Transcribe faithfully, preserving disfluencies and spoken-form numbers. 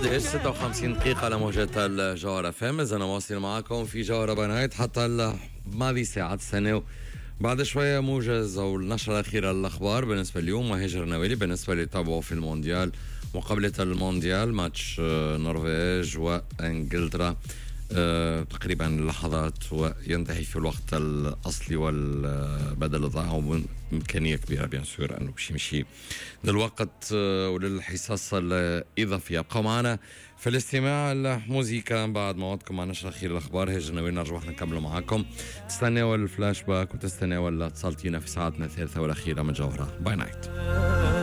قديش ستة وخمسين دقيقة لموجة الجوهرة فهم. إذا أنا واصل معكم في جوهرة بنايت حتى ماضي ساعات السنة. بعد شوية موجز أو النشرة الأخيرة للأخبار بالنسبة اليوم وهجر نويلي بالنسبة اللي تابعوا في المونديال. مقابلة المونديال ماتش نرويج وإنجلترا أه تقريبا لحظات وينتهي في الوقت الأصلي والبدل ضاع إمكانية كبيرة بيان سور أنه بشي مشي للوقت أه وللحصص الإضافية. ابقوا معنا في الاستماع الموسيقى بعد ما وعدكم مع نشرة أخير الأخبار. هيجي نويل نرجع احنا نكملوا معاكم. تستنوا الفلاش باك وتستنوا الاتصالتينا في ساعتنا الثالثة والأخيرة من جوهرة باي نايت.